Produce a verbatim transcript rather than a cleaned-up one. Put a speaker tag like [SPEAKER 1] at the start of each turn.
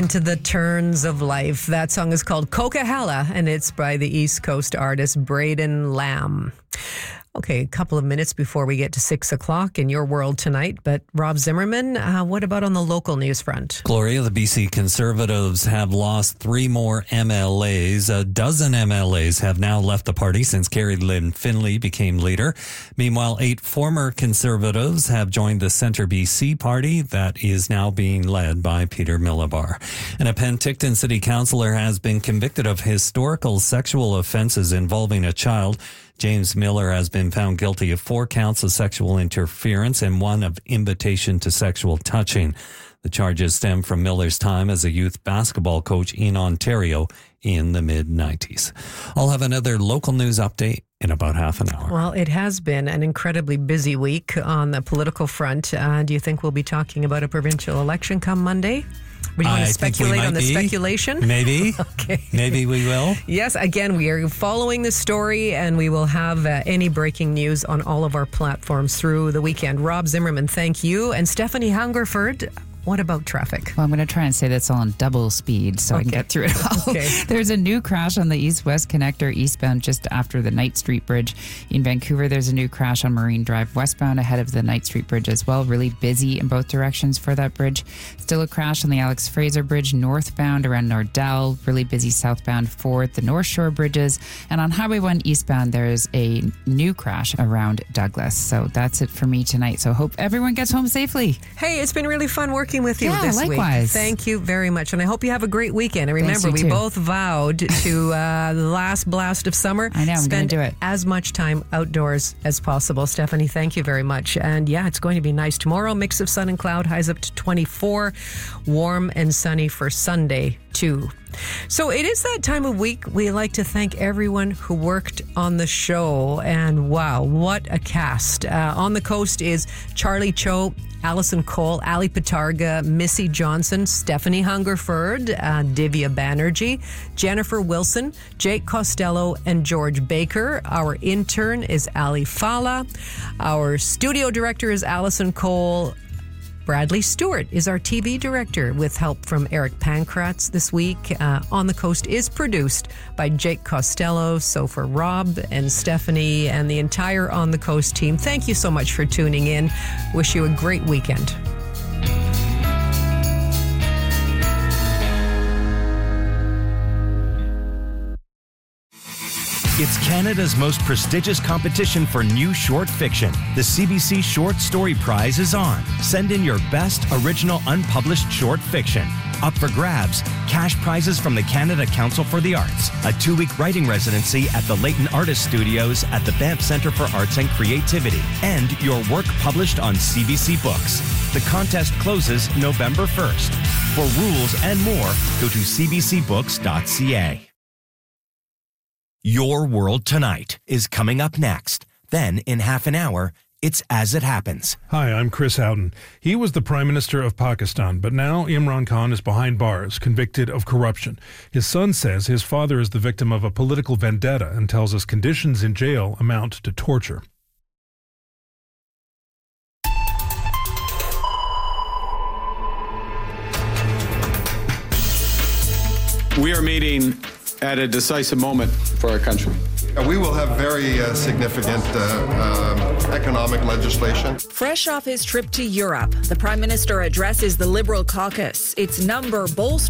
[SPEAKER 1] into the turns of life. That song is called Coquihalla, and it's by the East Coast artist Braden Lamb. Okay, a couple of minutes before we get to six o'clock in your world tonight. But Rob Zimmerman, uh, what about on the local news front?
[SPEAKER 2] Gloria, the B C Conservatives have lost three more M L As. A dozen M L As have now left the party since Carrie Lynn Finley became leader. Meanwhile, eight former Conservatives have joined the Centre B C party that is now being led by Peter Millibar. And a Penticton City Councillor has been convicted of historical sexual offences involving a child. James Miller has been found guilty of four counts of sexual interference and one of invitation to sexual touching. The charges stem from Miller's time as a youth basketball coach in Ontario in the mid nineties. I'll have another local news update in about half an hour.
[SPEAKER 1] Well, it has been an incredibly busy week on the political front. Uh, do you think we'll be talking about a provincial election come Monday? Would you want to speculate on the
[SPEAKER 2] be.
[SPEAKER 1] speculation?
[SPEAKER 2] Maybe.
[SPEAKER 1] Okay.
[SPEAKER 2] Maybe we will.
[SPEAKER 1] Yes, again, we are following the story, and we will have uh, any breaking news on all of our platforms through the weekend. Rob Zimmerman, thank you. And Stephanie Hungerford, what about traffic?
[SPEAKER 3] Well, I'm going to try and say that's all on double speed so okay. I can get through it all.
[SPEAKER 1] Okay.
[SPEAKER 3] There's a new crash on the east-west connector eastbound just after the Knight Street Bridge. In Vancouver, there's a new crash on Marine Drive westbound ahead of the Knight Street Bridge as well. Really busy in both directions for that bridge. Still a crash on the Alex Fraser Bridge northbound around Nordell. Really busy southbound for the North Shore bridges. And on Highway one eastbound, there's a new crash around Douglas. So that's it for me tonight. So hope everyone gets home safely.
[SPEAKER 1] Hey, it's been really fun working with you
[SPEAKER 3] yeah,
[SPEAKER 1] this
[SPEAKER 3] likewise.
[SPEAKER 1] week. Thank you very much. And I hope you have a great weekend. And remember, we
[SPEAKER 3] too.
[SPEAKER 1] both vowed to uh, the last blast of summer.
[SPEAKER 3] I know, I'm going to do it.
[SPEAKER 1] As much time outdoors as possible. Stephanie, thank you very much. And yeah, it's going to be nice tomorrow. Mix of sun and cloud, highs up to twenty-four. Warm and sunny for Sunday, too. So it is that time of week we like to thank everyone who worked on the show. And wow, what a cast. Uh, on the coast is Charlie Cho, Allison Cole, Ali Patarga, Missy Johnson, Stephanie Hungerford, uh, Divya Banerjee, Jennifer Wilson, Jake Costello, and George Baker. Our intern is Ali Fala. Our studio director is Allison Cole. Bradley Stewart is our T V director with help from Eric Pankratz this week. Uh, On the Coast is produced by Jake Costello. So for Rob and Stephanie and the entire On the Coast team, thank you so much for tuning in. Wish you a great weekend.
[SPEAKER 4] It's Canada's most prestigious competition for new short fiction. The C B C Short Story Prize is on. Send in your best original unpublished short fiction. Up for grabs, cash prizes from the Canada Council for the Arts, a two-week writing residency at the Leighton Artist Studios at the Banff Centre for Arts and Creativity, and your work published on C B C Books. The contest closes November first. For rules and more, go to c b c books dot c a. Your World Tonight is coming up next. Then, in half an hour, it's As It Happens.
[SPEAKER 5] Hi, I'm Chris Howden. He was the Prime Minister of Pakistan, but now Imran Khan is behind bars, convicted of corruption. His son says his father is the victim of a political vendetta and tells us conditions in jail amount to torture.
[SPEAKER 6] We are meeting at a decisive moment for our country.
[SPEAKER 7] We will have very uh, significant uh, um, economic legislation.
[SPEAKER 8] Fresh off his trip to Europe, the Prime Minister addresses the Liberal caucus, its number bolstered